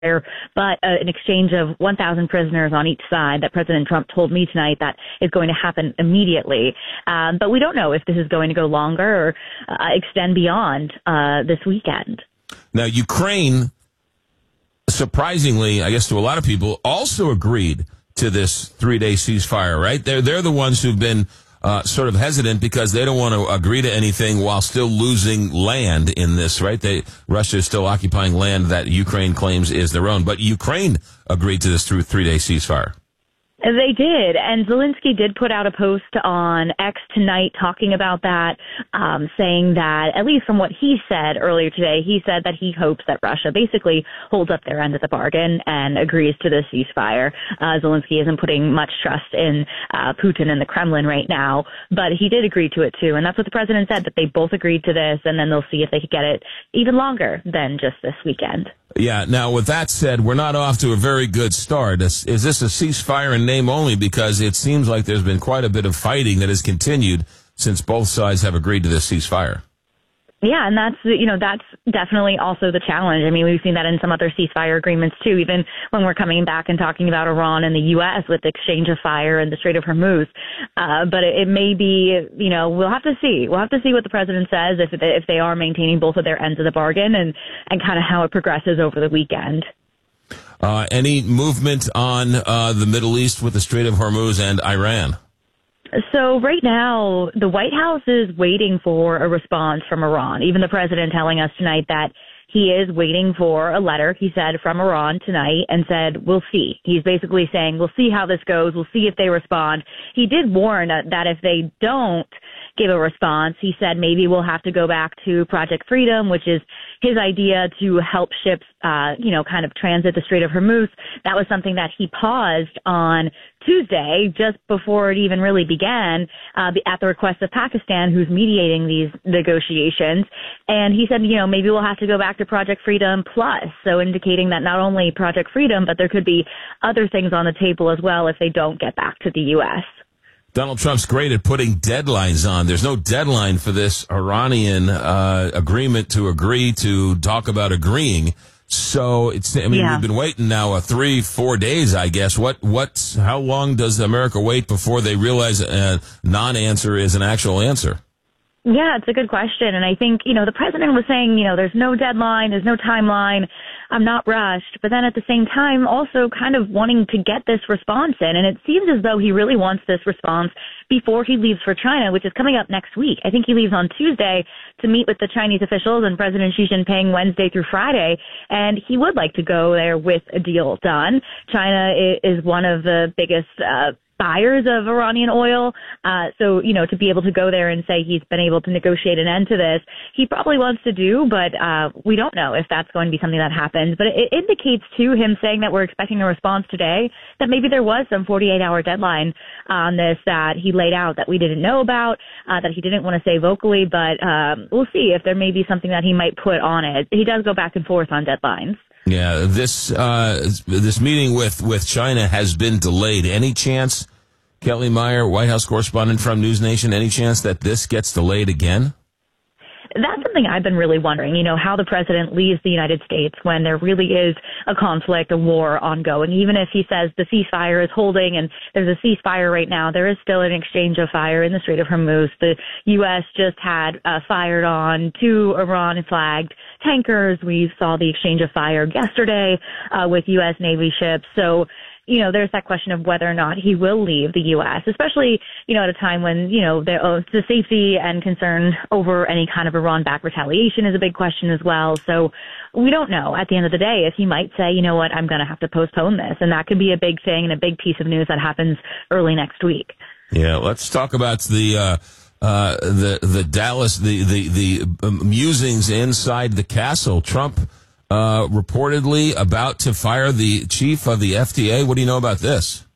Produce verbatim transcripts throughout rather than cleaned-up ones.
but uh, an exchange of one thousand prisoners on each side that President Trump told me tonight that is going to happen immediately. Um, but we don't know if this is going to go longer or uh, extend beyond uh, this weekend. Now, Ukraine, surprisingly, I guess to a lot of people, also agreed to this three-day ceasefire, right? They're, they're the ones who've been uh, sort of hesitant because they don't want to agree to anything while still losing land in this, right? They, Russia is still occupying land that Ukraine claims is their own. But Ukraine agreed to this through three-day ceasefire. They did, and Zelensky did put out a post on X tonight talking about that, um, saying that, at least from what he said earlier today, he said that he hopes that Russia basically holds up their end of the bargain and agrees to the ceasefire. Uh, Zelensky isn't putting much trust in uh, Putin and the Kremlin right now, but he did agree to it too, and that's what the president said, that they both agreed to this, and then they'll see if they could get it even longer than just this weekend. Yeah. Now, with that said, we're not off to a very good start. Is, is this a ceasefire in name only? Because it seems like there's been quite a bit of fighting that has continued since both sides have agreed to this ceasefire. Yeah, and that's, you know, that's definitely also the challenge. I mean, we've seen that in some other ceasefire agreements, too, even when we're coming back and talking about Iran and the U S with the exchange of fire and the Strait of Hormuz. Uh, but it, it may be, you know, we'll have to see. We'll have to see what the president says if if they are maintaining both of their ends of the bargain and, and kind of how it progresses over the weekend. Uh, any movement on uh, the Middle East with the Strait of Hormuz and Iran? So right now, the White House is waiting for a response from Iran. Even the president telling us tonight that he is waiting for a letter, he said, from Iran tonight and said, we'll see. He's basically saying, we'll see how this goes. We'll see if they respond. He did warn that if they don't give a response, he said maybe we'll have to go back to Project Freedom, which is his idea to help ships, uh, you know, kind of transit the Strait of Hormuz. That was something that he paused on Tuesday, just before it even really began, uh, at the request of Pakistan, who's mediating these negotiations. And he said, you know, maybe we'll have to go back to Project Freedom Plus. So indicating that not only Project Freedom, but there could be other things on the table as well if they don't get back to the U S. Donald Trump's great at putting deadlines on. There's no deadline for this Iranian uh, agreement to agree to talk about agreeing. So it's, I mean, yeah. We've been waiting now uh, three, four days, I guess. What, what, how long does America wait before they realize a non-answer is an actual answer? Yeah, it's a good question. And I think, you know, the president was saying, you know, there's no deadline, there's no timeline. I'm not rushed. But then at the same time, also kind of wanting to get this response in. And it seems as though he really wants this response before he leaves for China, which is coming up next week. I think he leaves on Tuesday to meet with the Chinese officials and President Xi Jinping Wednesday through Friday. And he would like to go there with a deal done. China is one of the biggest uh buyers of Iranian oil. Uh, so, you know, to be able to go there and say he's been able to negotiate an end to this, he probably wants to do, but uh, we don't know if that's going to be something that happens. But it indicates, too, him saying that we're expecting a response today, that maybe there was some forty-eight hour deadline on this that he laid out that we didn't know about, uh, that he didn't want to say vocally, but um, we'll see if there may be something that he might put on it. He does go back and forth on deadlines. Yeah, this uh, this meeting with, with China has been delayed. Any chance, Kelly Meyer, White House correspondent from News Nation, any chance that this gets delayed again? That's something I've been really wondering, you know, how the president leaves the United States when there really is a conflict, a war ongoing. Even if he says the ceasefire is holding and there's a ceasefire right now, there is still an exchange of fire in the Strait of Hormuz. The U S just had uh, fired on two Iran-flagged tankers. We saw the exchange of fire yesterday uh, with U S Navy ships. So, you know, there's that question of whether or not he will leave the U S, especially, you know, at a time when, you know, there, oh, the safety and concern over any kind of Iran-backed retaliation is a big question as well. So we don't know at the end of the day if he might say, you know what, I'm going to have to postpone this. And that could be a big thing and a big piece of news that happens early next week. Yeah, let's talk about the uh, uh, the the Dallas, the, the, the musings inside the castle. Trump Uh, reportedly about to fire the chief of the F D A. What do you know about this?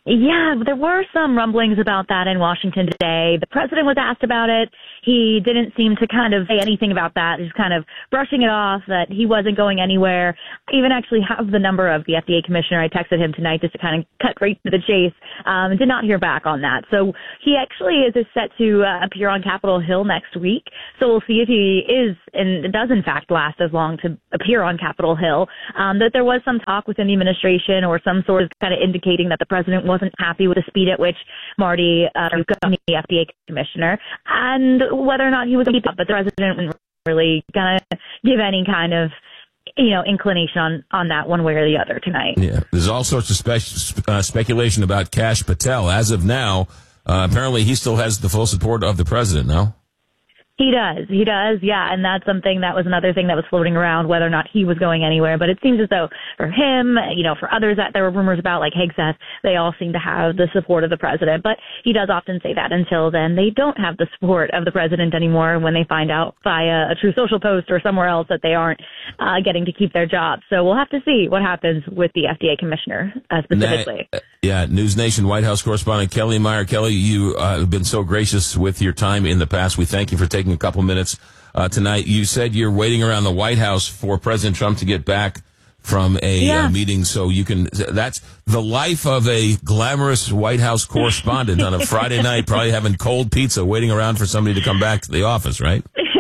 Yeah, there were some rumblings about that in Washington today. The president was asked about it. He didn't seem to kind of say anything about that, just kind of brushing it off that he wasn't going anywhere. I even actually have the number of the F D A commissioner. I texted him tonight just to kind of cut right to the chase, um, and did not hear back on that. So he actually is set to uh, appear on Capitol Hill next week. So we'll see if he is and does in fact last as long to appear on Capitol Hill. Um, that there was some talk within the administration or some sort of kind of indicating that the president wasn't happy with the speed at which Marty, uh, the F D A commissioner, and whether or not he was going to keep up, but the president didn't really kind of give any kind of, you know, inclination on, on that one way or the other tonight. Yeah, there's all sorts of spe- uh, speculation about Kash Patel. As of now, uh, apparently he still has the full support of the president, no? He does. He does. Yeah. And that's something that was another thing that was floating around, whether or not he was going anywhere. But it seems as though for him, you know, for others that there were rumors about, like Hegseth, they all seem to have the support of the president. But he does often say that until then, they don't have the support of the president anymore when they find out via a Truth Social post or somewhere else that they aren't uh, getting to keep their job. So we'll have to see what happens with the F D A commissioner uh, specifically. Now, yeah. News Nation White House correspondent Kelly Meyer. Kelly, you uh, have been so gracious with your time in the past. We thank you for taking a couple minutes uh, tonight. You said you're waiting around the White House for President Trump to get back from a yeah. uh, meeting, so you can. That's the life of a glamorous White House correspondent on a Friday night, probably having cold pizza, waiting around for somebody to come back to the office, right?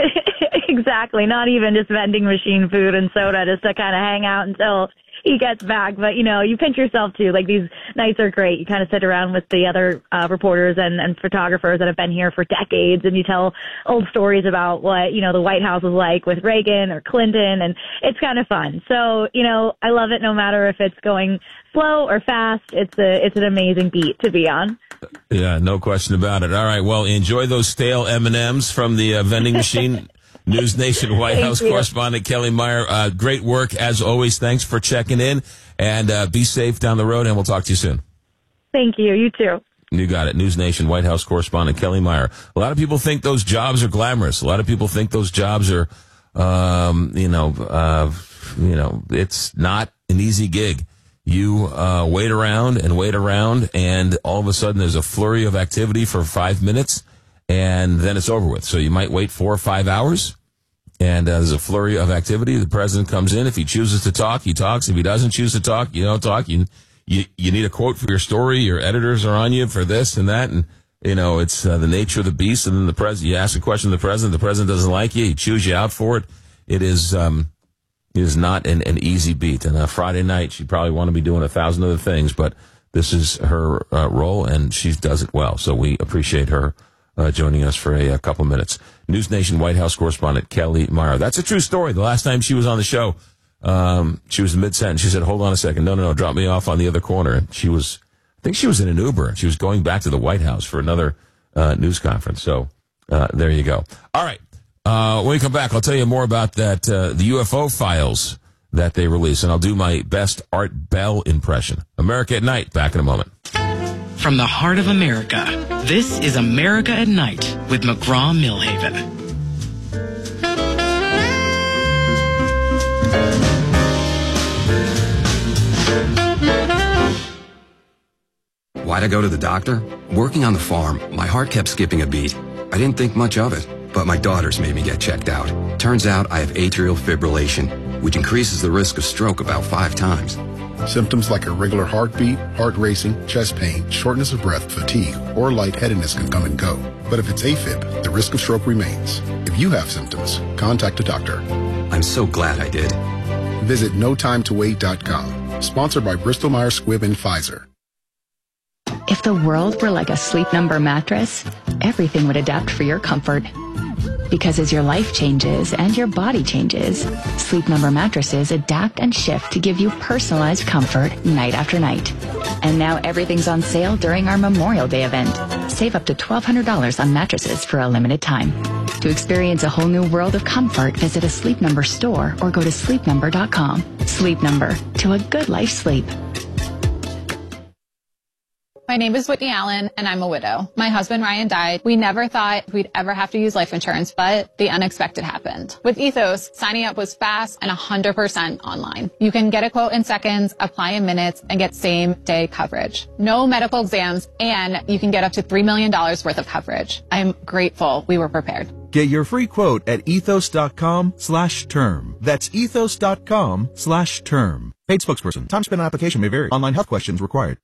Exactly. Not even just vending machine food and soda, just to kind of hang out until he gets back. But, you know, you pinch yourself, too. Like, these nights are great. You kind of sit around with the other uh, reporters and, and photographers that have been here for decades, and you tell old stories about what, you know, the White House was like with Reagan or Clinton, and it's kind of fun. So, you know, I love it no matter if it's going slow or fast. It's a, it's an amazing beat to be on. Yeah, no question about it. All right, well, enjoy those stale M and M's from the uh, vending machine. News Nation White House you. correspondent Kelly Meyer, uh, great work as always. Thanks for checking in, and uh, be safe down the road, and we'll talk to you soon. Thank you. You too. You got it. News Nation White House correspondent Kelly Meyer. A lot of people think those jobs are glamorous. A lot of people think those jobs are, um, you know, uh, you know, it's not an easy gig. You uh, wait around and wait around, and all of a sudden there's a flurry of activity for five minutes. And then it's over with. So you might wait four or five hours, and uh, there's a flurry of activity. The president comes in. If he chooses to talk, he talks. If he doesn't choose to talk, you don't talk. You you, you need a quote for your story. Your editors are on you for this and that. And, you know, it's uh, the nature of the beast. And then the president, you ask a question to the president. The president doesn't like you. He chews you out for it. It is um, it is not an, an easy beat. And a Friday night, she'd probably want to be doing a thousand other things, but this is her uh, role, and she does it well. So we appreciate her Uh, joining us for a, a couple minutes. News Nation White House correspondent Kelly Meyer. That's a true story. The last time she was on the show, um, she was mid-sentence. She said, hold on a second. No, no, no, drop me off on the other corner. And she was, I think she was in an Uber. She was going back to the White House for another uh, news conference. So uh, there you go. All right. Uh, when we come back, I'll tell you more about that, uh, the U F O files that they release, and I'll do my best Art Bell impression. America at Night. Back in a moment. From the heart of America, this is America at Night with McGraw-Millhaven. Why'd I go to the doctor? Working on the farm, my heart kept skipping a beat. I didn't think much of it, but my daughters made me get checked out. Turns out I have atrial fibrillation, which increases the risk of stroke about five times. Symptoms like irregular heartbeat, heart racing, chest pain, shortness of breath, fatigue, or lightheadedness can come and go. But if it's AFib, the risk of stroke remains. If you have symptoms, contact a doctor. I'm so glad I did. Visit no time to wait dot com. Sponsored by Bristol Myers Squibb and Pfizer. If the world were like a Sleep Number mattress, everything would adapt for your comfort. Because as your life changes and your body changes, Sleep Number mattresses adapt and shift to give you personalized comfort night after night. And now everything's on sale during our Memorial Day event. Save up to twelve hundred dollars on mattresses for a limited time. To experience a whole new world of comfort, visit a Sleep Number store or go to sleep number dot com. Sleep Number, to a good life sleep. My My name is Whitney Allen, and I'm a widow. My husband, Ryan, died. We never thought we'd ever have to use life insurance, but the unexpected happened. With Ethos, signing up was fast and one hundred percent online. You can get a quote in seconds, apply in minutes, and get same-day coverage. No medical exams, and you can get up to three million dollars worth of coverage. I'm grateful we were prepared. Get your free quote at ethos.com slash term. That's ethos.com slash term. Paid spokesperson. Time spent on application may vary. Online health questions required.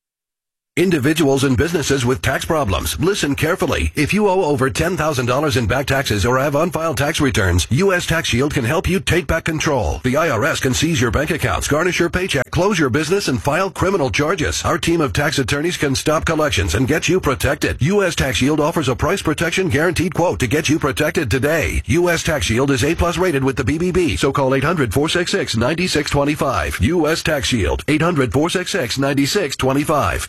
Individuals and businesses with tax problems, listen carefully. If you owe over ten thousand dollars in back taxes or have unfiled tax returns, U S Tax Shield can help you take back control. The I R S can seize your bank accounts, garnish your paycheck, close your business, and file criminal charges. Our team of tax attorneys can stop collections and get you protected. U S Tax Shield offers a price protection guaranteed quote to get you protected today. U S Tax Shield is A plus rated with the B B B, so call eight hundred, four six six, nine six two five. U S Tax Shield, eight hundred, four six six, nine six two five.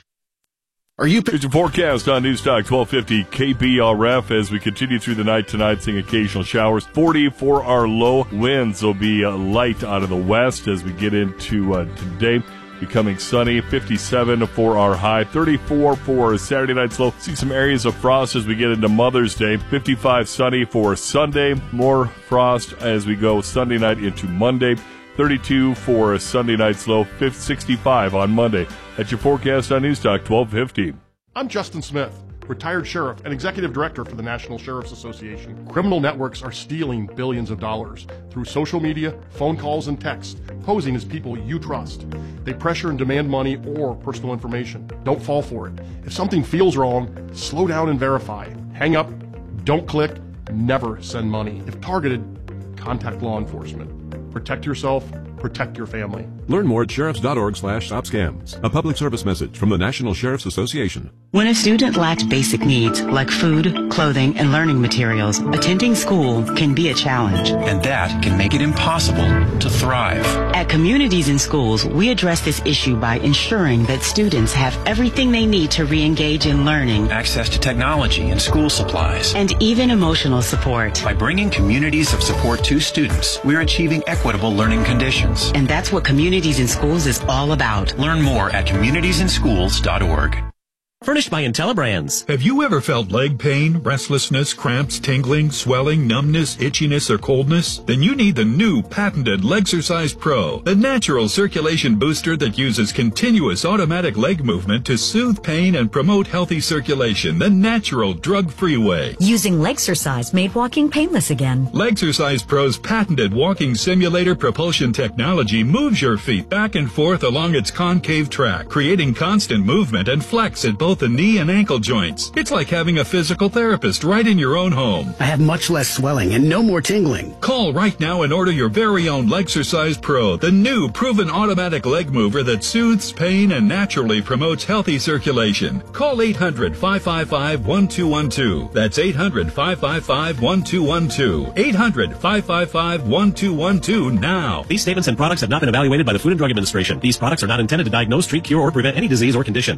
Are you? Here's your forecast on Newstalk twelve fifty K B R F as we continue through the night tonight, seeing occasional showers. forty for our low. Winds will be uh, light out of the west as we get into uh, today. Becoming sunny. fifty-seven for our high. thirty-four for Saturday night's low. See some areas of frost as we get into Mother's Day. fifty-five sunny for Sunday. More frost as we go Sunday night into Monday. thirty-two for Sunday night's low. sixty-five on Monday. That's your forecast on Newstalk twelve fifty. I'm Justin Smith, retired sheriff and executive director for the National Sheriff's Association. Criminal networks are stealing billions of dollars through social media, phone calls, and texts, posing as people you trust. They pressure and demand money or personal information. Don't fall for it. If something feels wrong, slow down and verify. Hang up, don't click, never send money. If targeted, contact law enforcement. Protect yourself, protect your family. Learn more at sheriffs.org slash stop scams. A public service message from the National Sheriff's Association. When a student lacks basic needs like food, clothing, and learning materials, attending school can be a challenge. And that can make it impossible to thrive. At Communities in Schools, we address this issue by ensuring that students have everything they need to re-engage in learning, access to technology and school supplies, and even emotional support. By bringing communities of support to students, we're achieving equitable learning conditions. And that's what Communities in Schools is all about. Learn more at communities in schools dot org. Furnished by IntelliBrands. Have you ever felt leg pain, restlessness, cramps, tingling, swelling, numbness, itchiness, or coldness? Then you need the new patented Legsercise Pro, the natural circulation booster that uses continuous automatic leg movement to soothe pain and promote healthy circulation the natural drug-free way. Using Legsercise made walking painless again. Legsercise Pro's patented walking simulator propulsion technology moves your feet back and forth along its concave track, creating constant movement and flex at both the knee and ankle joints. It's like having a physical therapist right in your own home. I have much less swelling and no more tingling. Call right now and order your very own Legsercise Pro, the new proven automatic leg mover that soothes pain and naturally promotes healthy circulation. Call eight hundred, five five five, one two one two. That's eight hundred, five five five, one two one two. eight hundred, five five five, one two one two now. These statements and products have not been evaluated by the Food and Drug Administration. These products are not intended to diagnose, treat, cure, or prevent any disease or condition.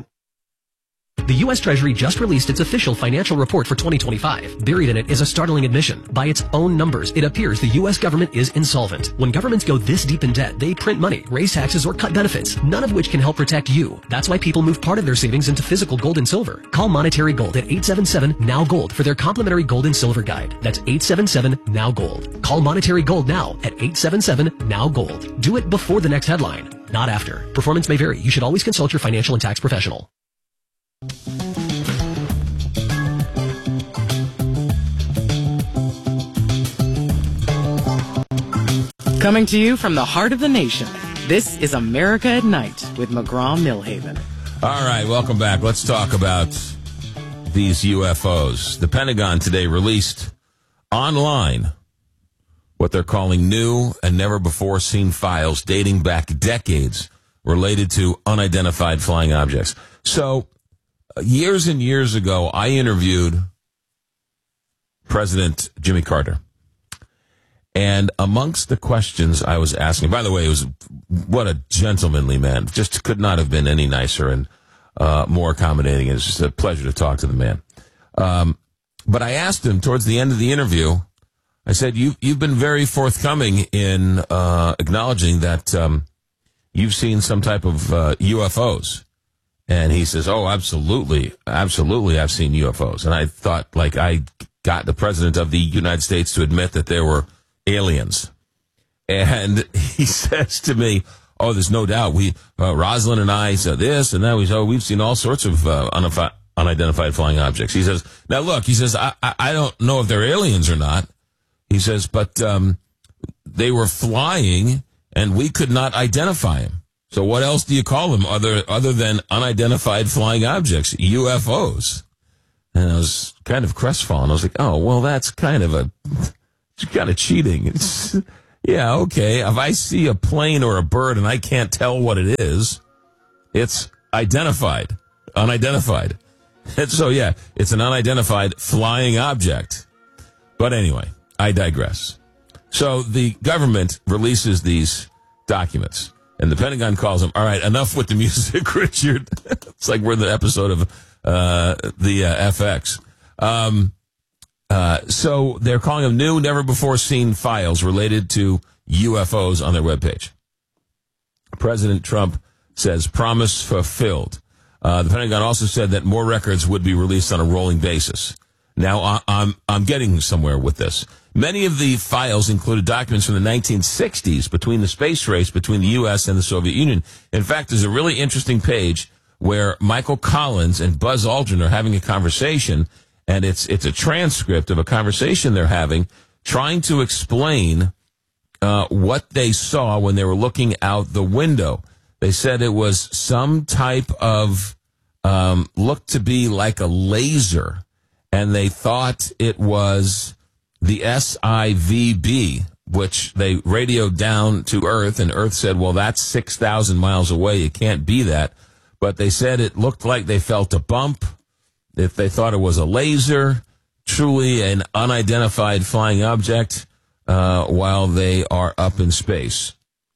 The U S Treasury just released its official financial report for twenty twenty-five. Buried in it is a startling admission. By its own numbers, it appears the U S government is insolvent. When governments go this deep in debt, they print money, raise taxes, or cut benefits, none of which can help protect you. That's why people move part of their savings into physical gold and silver. Call Monetary Gold at eight seven seven, N O W Gold for their complimentary gold and silver guide. That's eight seven seven, N O W Gold. Call Monetary Gold now at eight seven seven, N O W Gold. Do it before the next headline, not after. Performance may vary. You should always consult your financial and tax professional. Coming to you from the heart of the nation, this is America at Night with McGraw-Milhaven. All right, welcome back. Let's talk about these U F Os. The Pentagon today released online what they're calling new and never-before-seen files dating back decades related to unidentified flying objects. So, uh, years and years ago, I interviewed President Jimmy Carter. And amongst the questions I was asking, by the way, it was what a gentlemanly man. Just could not have been any nicer and uh, more accommodating. It's just a pleasure to talk to the man. Um, but I asked him towards the end of the interview, I said, you, you've been very forthcoming in uh, acknowledging that um, you've seen some type of uh, U F Os. And he says, oh, absolutely, absolutely, I've seen U F Os. And I thought, like, I got the president of the United States to admit that there were aliens. And he says to me, oh, there's no doubt. We, uh, Rosalind and I said this and that. We said, oh, we've seen all sorts of uh, unifi- unidentified flying objects. He says, now look, he says, I, I, I don't know if they're aliens or not. He says, but um, they were flying and we could not identify them. So what else do you call them other other than unidentified flying objects, U F Os? And I was kind of crestfallen. I was like, oh, well, that's kind of a, it's kind of cheating. It's, yeah, okay. If I see a plane or a bird and I can't tell what it is, it's identified, unidentified. And so, yeah, it's an unidentified flying object. But anyway, I digress. So the government releases these documents. And the Pentagon calls them, all right, enough with the music, Richard. It's like we're in the episode of uh, the uh, F X. Um, uh, so they're calling them new, never-before-seen files related to U F Os on their webpage. President Trump says, promise fulfilled. Uh, the Pentagon also said that more records would be released on a rolling basis. Now, I, I'm I'm getting somewhere with this. Many of the files included documents from the nineteen sixties between the space race between the U S and the Soviet Union. In fact, there's a really interesting page where Michael Collins and Buzz Aldrin are having a conversation, and it's it's a transcript of a conversation they're having, trying to explain uh, what they saw when they were looking out the window. They said it was some type of, um, looked to be like a laser, and they thought it was the S I V B, which they radioed down to Earth, and Earth said, well, that's six thousand miles away. It can't be that. But they said it looked like they felt a bump. If they thought it was a laser, truly an unidentified flying object, uh, while they are up in space.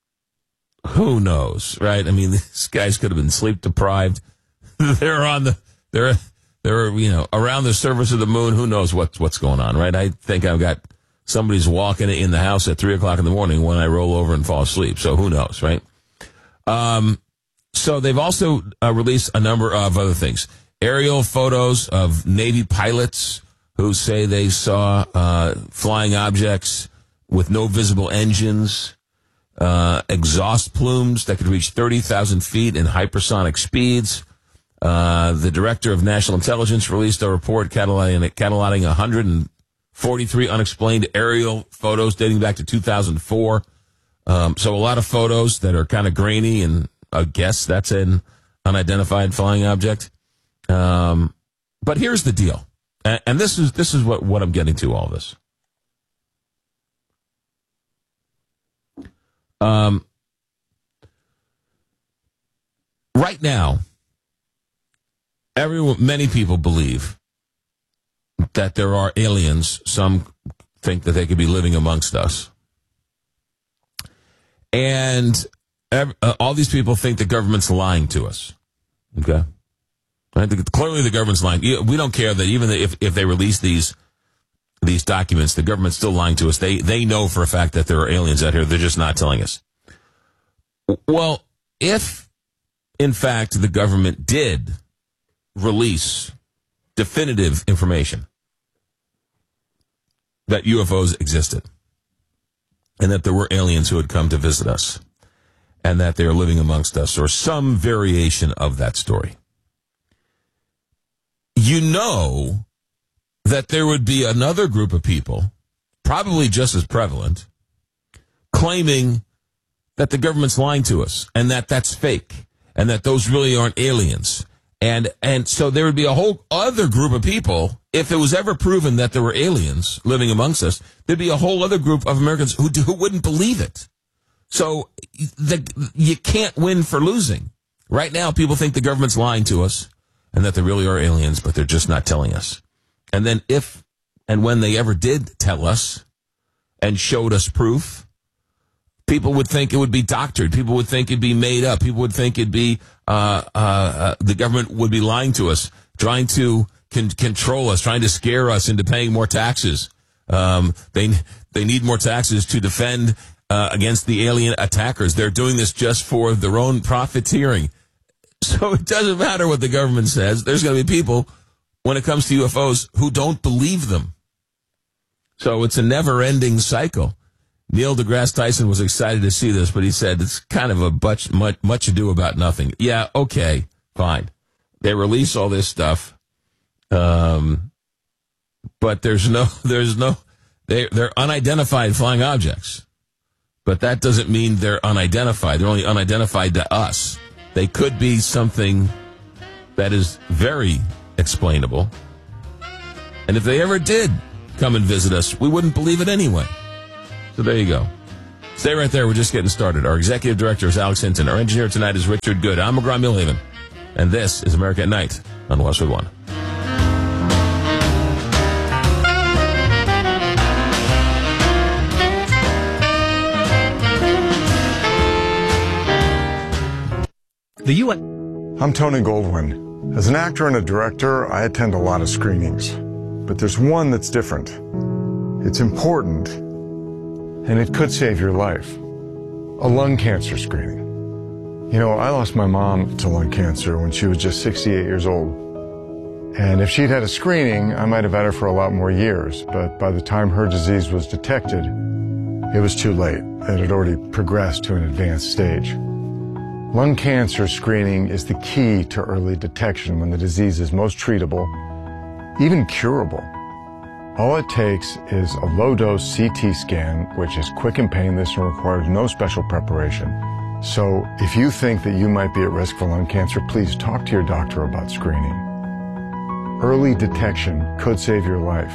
Who knows, right? I mean, these guys could have been sleep deprived. They're on the, they're, they're, you know, around the surface of the moon. Who knows what's, what's going on, right? I think I've got somebody's walking in the house at three o'clock in the morning when I roll over and fall asleep. So who knows, right? Um, so they've also uh, released a number of other things. Aerial photos of Navy pilots who say they saw uh, flying objects with no visible engines. Uh, exhaust plumes that could reach thirty thousand feet in hypersonic speeds. Uh, the director of national intelligence released a report cataloging, cataloging one hundred forty-three unexplained aerial photos dating back to two thousand four. Um, so a lot of photos that are kind of grainy, and I guess that's an unidentified flying object. Um, but here's the deal. And, and this is, this is what, what I'm getting to all this. Um, right now, everyone, many people believe that there are aliens. Some think that they could be living amongst us. And every, uh, all these people think the government's lying to us. Okay? I think clearly the government's lying. We don't care that even if, if they release these these documents, the government's still lying to us. They they know for a fact that there are aliens out here. They're just not telling us. Well, if, in fact, the government did release definitive information that U F Os existed and that there were aliens who had come to visit us and that they are living amongst us, or some variation of that story, you know that there would be another group of people, probably just as prevalent, claiming that the government's lying to us and that that's fake and that those really aren't aliens. And and so there would be a whole other group of people, if it was ever proven that there were aliens living amongst us, there'd be a whole other group of Americans who, who wouldn't believe it. So the, you can't win for losing. Right now, people think the government's lying to us and that there really are aliens, but they're just not telling us. And then if and when they ever did tell us and showed us proof, people would think it would be doctored. People would think it'd be made up. People would think it'd be uh, uh, uh, the government would be lying to us, trying to con- control us, trying to scare us into paying more taxes. Um, they they need more taxes to defend uh, against the alien attackers. They're doing this just for their own profiteering. So it doesn't matter what the government says. There's going to be people, when it comes to U F Os, who don't believe them. So it's a never-ending cycle. Neil deGrasse Tyson was excited to see this, but he said it's kind of a much, much, much ado about nothing. Yeah, okay, fine. They release all this stuff, um, but there's no, there's no, they, they're unidentified flying objects. But that doesn't mean they're unidentified. They're only unidentified to us. They could be something that is very explainable. And if they ever did come and visit us, we wouldn't believe it anyway. So there you go. Stay right there. We're just getting started. Our executive director is Alex Hinton. Our engineer tonight is Richard Good. I'm McGraw Milhaven. And this is America at Night on Westwood One. The U S I'm Tony Goldwyn. As an actor and a director, I attend a lot of screenings. But there's one that's different. It's important, and it could save your life. A lung cancer screening. You know, I lost my mom to lung cancer when she was just sixty-eight years old. And if she'd had a screening, I might have had her for a lot more years. But by the time her disease was detected, it was too late. It had already progressed to an advanced stage. Lung cancer screening is the key to early detection when the disease is most treatable, even curable. All it takes is a low-dose C T scan, which is quick and painless and requires no special preparation. So if you think that you might be at risk for lung cancer, please talk to your doctor about screening. Early detection could save your life.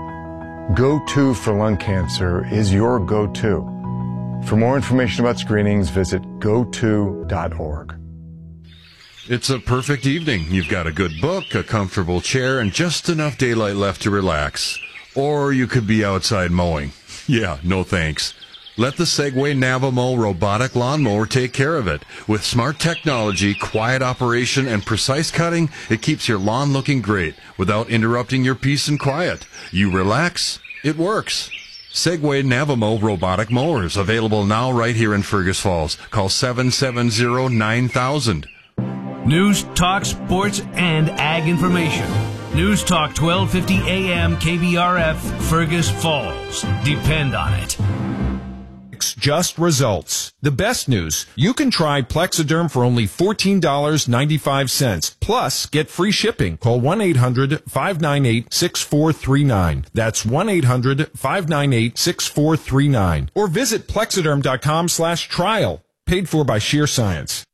Go-To for lung cancer is your go-to. For more information about screenings, visit go to dot org. It's a perfect evening. You've got a good book, a comfortable chair, and just enough daylight left to relax. Or you could be outside mowing. Yeah, no thanks. Let the Segway Navamo robotic lawnmower take care of it. With smart technology, quiet operation, and precise cutting, it keeps your lawn looking great without interrupting your peace and quiet. You relax, it works. Segway Navamo robotic mowers, available now right here in Fergus Falls. Call seven seven zero nine thousand. News, talk, sports, and ag information. News Talk twelve fifty A M K B R F, Fergus Falls. Depend on it. Just results. The best news, you can try Plexiderm for only fourteen dollars and ninety-five cents. Plus, get free shipping. Call one eight hundred five nine eight six four three nine. That's one eight hundred five nine eight six four three nine. Or visit plexiderm dot com slash trial. Paid for by Sheer Science.